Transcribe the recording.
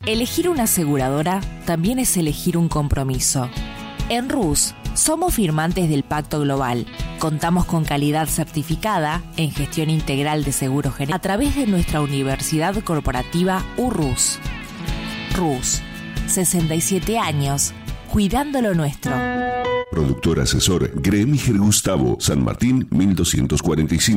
Elegir una aseguradora también es elegir un compromiso. En RUS somos firmantes del Pacto Global. Contamos con calidad certificada en gestión integral de seguros generales a través de nuestra universidad corporativa URUS. RUS, 67 años, cuidando lo nuestro. Productor asesor Gremiger Gustavo, San Martín 1245.